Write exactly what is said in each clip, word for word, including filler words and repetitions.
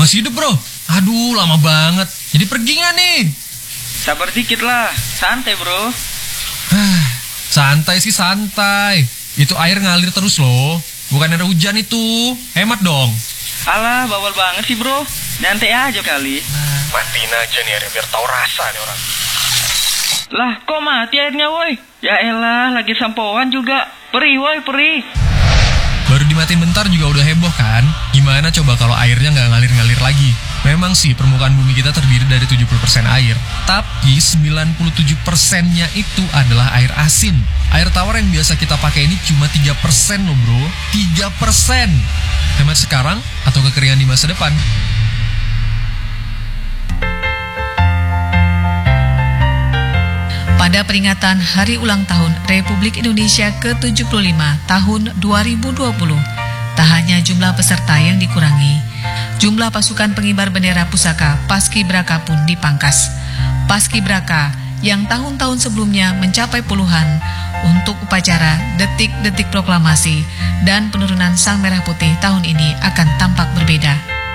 Masih hidup bro? Aduh lama banget. Jadi pergi gak nih? Sabar dikit lah, santai bro. Santai sih santai. Itu air ngalir terus loh. Bukan ada hujan itu. Hemat dong. Alah, bawal banget sih bro. Nyantai aja kali. Matiin aja nih airnya biar tahu rasa nih orang. Lah, kok mati airnya woi? Ya elah, lagi sampoan juga. Perih woi, perih. Baru dimatiin bentar juga udah heboh kan? Gimana coba kalau airnya nggak ngalir-ngalir lagi? Memang sih permukaan bumi kita terdiri dari tujuh puluh persen air. Tapi sembilan puluh tujuh persennya itu adalah air asin. Air tawar yang biasa kita pakai ini cuma tiga persen loh bro. tiga persen. Hemat sekarang atau kekeringan di masa depan? Pada peringatan Hari Ulang Tahun Republik Indonesia ke tujuh puluh lima tahun dua ribu dua puluh, tak hanya jumlah peserta yang dikurangi, jumlah pasukan pengibar bendera pusaka Paskibraka pun dipangkas. Paskibraka yang tahun-tahun sebelumnya mencapai puluhan untuk upacara detik-detik proklamasi dan penurunan Sang Merah Putih tahun ini akan tampak berbeda.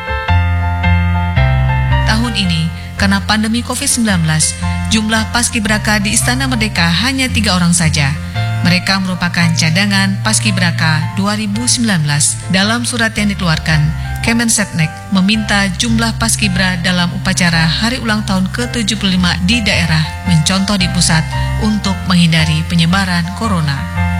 Tahun ini, karena pandemi covid sembilan belas, jumlah Paskibraka di Istana Merdeka hanya tiga orang saja. Mereka merupakan cadangan Paskibraka dua ribu sembilan belas. Dalam surat yang dikeluarkan, Kemensetnek meminta jumlah Paskibra dalam upacara Hari Ulang Tahun ke tujuh puluh lima di daerah mencontoh di pusat untuk menghindari penyebaran corona.